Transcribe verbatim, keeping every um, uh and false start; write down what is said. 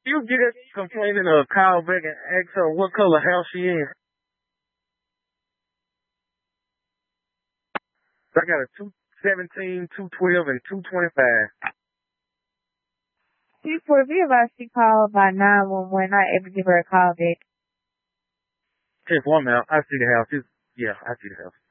You get complaining or call back and ask her what color house she in. I got a two seventeen, two twelve, and two twenty-five. See, for me, if I she called by nine one one, not ever give her a call back. Just one out. I see the house. It's, yeah, I see the house.